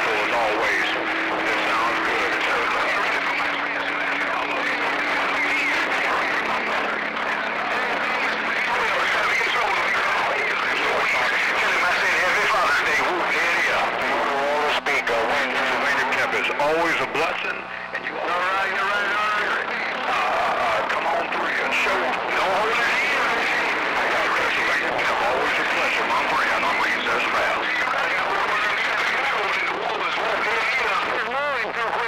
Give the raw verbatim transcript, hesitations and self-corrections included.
wonderful as always. It sounds good. Happy Father's Day. Woo, yeah. All the speaker. Wayne Camp is always a blessing, and you all